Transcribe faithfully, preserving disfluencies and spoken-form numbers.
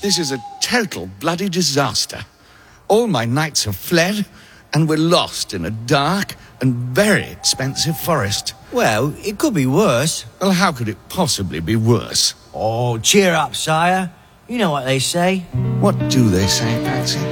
This is a total bloody disaster. All my knights have fled, and we're lost in a dark and very expensive forest. Well, it could be worse. Well, how could it possibly be worse? Oh, cheer up, sire. You know what they say. What do they say, Patsy?